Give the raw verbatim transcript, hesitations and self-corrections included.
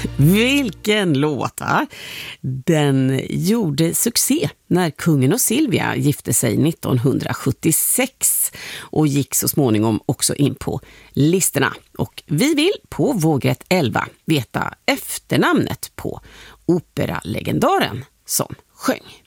Vilken låt, va? Den gjorde succé när kungen och Silvia gifte sig nittonhundrasjuttiosex och gick så småningom också in på listorna. Och vi vill på Vågrätt elva veta efternamnet på operalegendaren som sjöng.